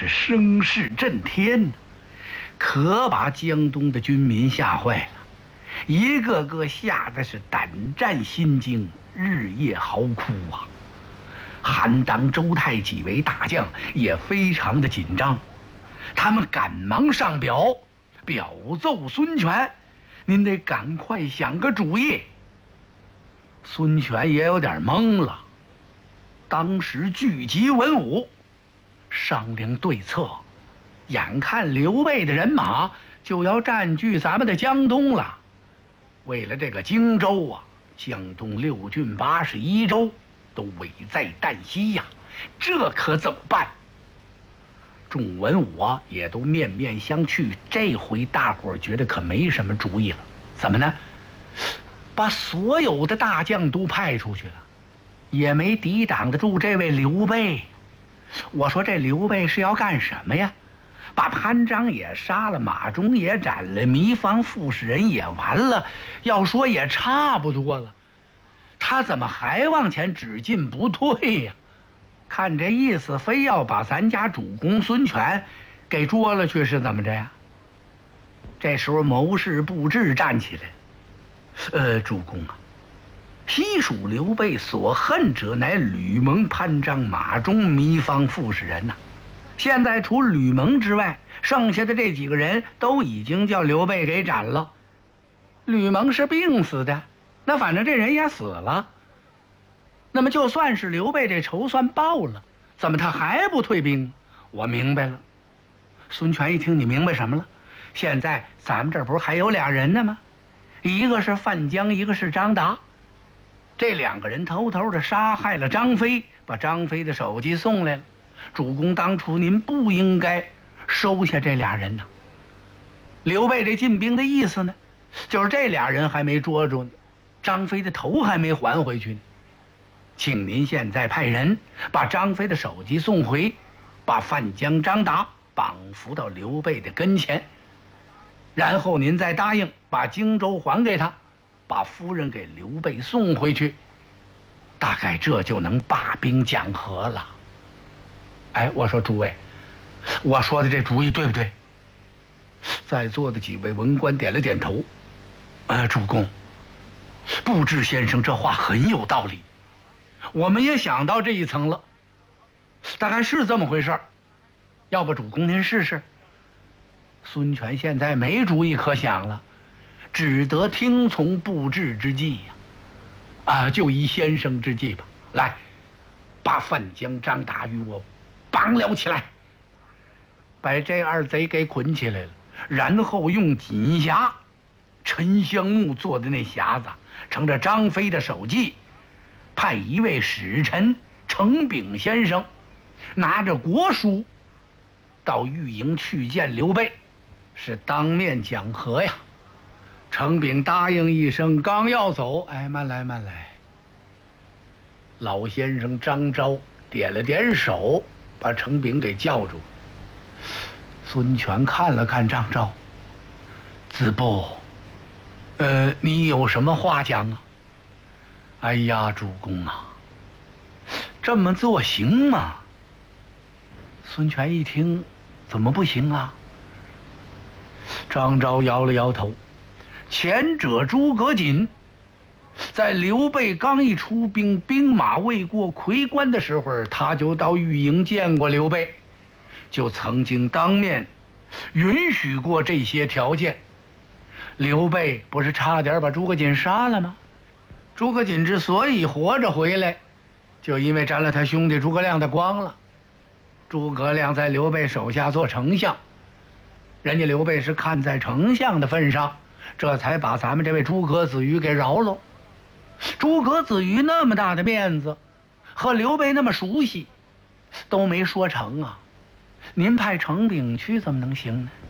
是声势震天呢，可把江东的军民吓坏了，一个个吓得是胆战心惊，日夜嚎哭啊。韩当、周泰几位大将也非常的紧张，他们赶忙上表奏孙权，您得赶快想个主意。孙权也有点懵了，当时聚集文武，商量对策。眼看刘备的人马就要占据咱们的江东了，为了这个荆州啊，江东6郡81州都危在旦夕呀，这可怎么办？众文武啊也都面面相觑，这回大伙儿觉得可没什么主意了。怎么呢？把所有的大将都派出去了，也没抵挡得住这位刘备。我说这刘备是要干什么呀？把潘璋也杀了，马忠也斩了，糜芳傅士仁也完了，要说也差不多了，他怎么还往前只进不退呀？看这意思，非要把咱家主公孙权给捉了去，是怎么着呀？这时候谋士布置站起来，主公啊，西蜀刘备所恨者乃吕蒙、潘璋、马忠、糜芳、傅士仁呐。现在除吕蒙之外，剩下的这几个人都已经叫刘备给斩了。吕蒙是病死的，那反正这人也死了。那么就算是刘备这仇算报了，怎么他还不退兵？我明白了。孙权一听，你明白什么了？现在咱们这不是还有俩人呢吗？一个是范江，一个是张达。这2个人偷偷的杀害了张飞，把张飞的首级送来了。主公当初您不应该收下这俩人呢。刘备这进兵的意思呢，就是这俩人还没捉住呢，张飞的头还没还回去呢。请您现在派人把张飞的首级送回，把范江、张达绑扶到刘备的跟前，然后您再答应把荆州还给他，把夫人给刘备送回去，大概这就能罢兵讲和了。哎，我说诸位，我说的这主意对不对？在座的几位文官点了点头。主公，布置先生这话很有道理，我们也想到这一层了，大概是这么回事儿。要不主公您试试？孙权现在没主意可想了，只得听从布置之计呀。就依先生之计吧。来，把范江、张达与我绑了起来，把这2贼给捆起来了，然后用锦匣，沉香木做的那匣子盛着张飞的首级，派一位使臣程秉先生拿着国书到御营去见刘备，是当面讲和呀。程秉答应一声，刚要走，慢来慢来。老先生张昭点了点手，把程秉给叫住。孙权看了看张昭，子布，你有什么话讲啊？哎呀，主公啊，这么做行吗？孙权一听，怎么不行啊？张昭摇了摇头。前者诸葛瑾在刘备刚一出兵，兵马未过夔关的时候，他就到御营见过刘备，就曾经当面允许过这些条件。刘备不是差点把诸葛瑾杀了吗？诸葛瑾之所以活着回来，就因为沾了他兄弟诸葛亮的光了。诸葛亮在刘备手下做丞相，人家刘备是看在丞相的份上，这才把咱们这位诸葛子瑜给饶了。诸葛子瑜那么大的面子，和刘备那么熟悉，都没说成啊。您派程秉去怎么能行呢？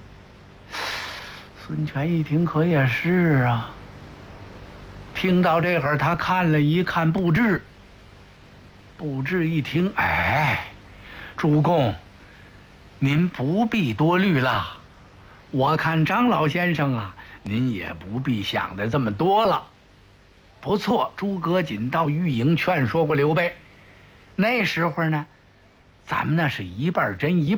孙权一听，可也是啊。听到这会儿，他看了一看布置，布置一听，主公，您不必多虑了。我看张老先生啊，您也不必想的这么多了。不错，诸葛瑾到御营劝说过刘备，那时候呢，咱们那是一半真一